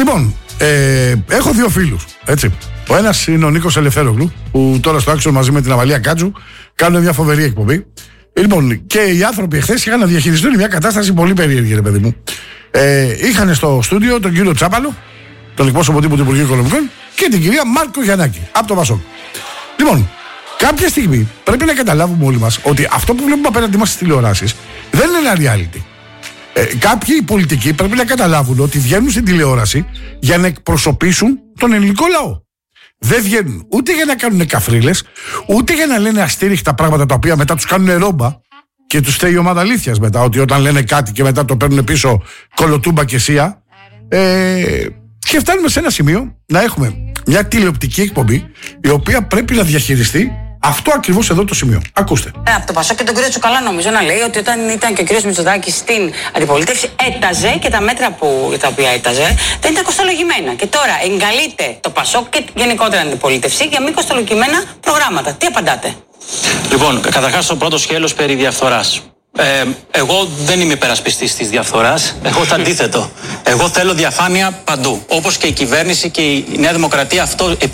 Λοιπόν, έχω δύο φίλους, έτσι. Ο ένας είναι ο Νίκος Ελευθέρογλου, που τώρα στο Άξιο μαζί με την Αμαλία Κάτζου κάνουν μια φοβερή εκπομπή. Λοιπόν, και οι άνθρωποι εχθές είχαν να διαχειριστούν μια κατάσταση πολύ περίεργη, ρε παιδί μου. Είχαν στο στούντιο τον κύριο Τσάπαλο, τον εκπρόσωπο τύπου του Υπουργείου Οικονομικών, και την κυρία Μάρκο Γιαννάκη, από το Πασόκ. Λοιπόν, κάποια στιγμή πρέπει να καταλάβουμε όλοι μας ότι αυτό που βλέπουμε απέναντι μας στις τηλεοράσεις δεν είναι ένα reality. Κάποιοι πολιτικοί πρέπει να καταλάβουν ότι βγαίνουν στην τηλεόραση για να εκπροσωπήσουν τον ελληνικό λαό. Δεν βγαίνουν ούτε για να κάνουν καφρίλες, ούτε για να λένε αστήριχτα πράγματα τα οποία μετά τους κάνουν ρόμπα και τους φταίει η ομάδα αλήθειας μετά. Ότι όταν λένε κάτι και μετά το παίρνουν πίσω κολοτούμπα και σία. Και φτάνουμε σε ένα σημείο να έχουμε μια τηλεοπτική εκπομπή η οποία πρέπει να διαχειριστεί αυτό ακριβώς εδώ το σημείο. Ακούστε. Από το Πασόκ και τον κύριο Τσουκαλά νομίζω να λέει ότι όταν ήταν και ο κύριος Μητσοτάκης στην αντιπολίτευση έταζε και τα μέτρα για τα οποία έταζε δεν ήταν κοστολογημένα. Και τώρα εγκαλείται το Πασόκ και γενικότερα την αντιπολίτευση για μη κοστολογημένα προγράμματα. Τι απαντάτε? Λοιπόν, καταρχάς το πρώτο σκέλος περί διαφθοράς. Εγώ δεν είμαι υπερασπιστής της διαφθοράς. Εγώ το αντίθετο. Εγώ θέλω διαφάνεια παντού. Όπως και η κυβέρνηση και η Νέα Δημοκρατία αυτό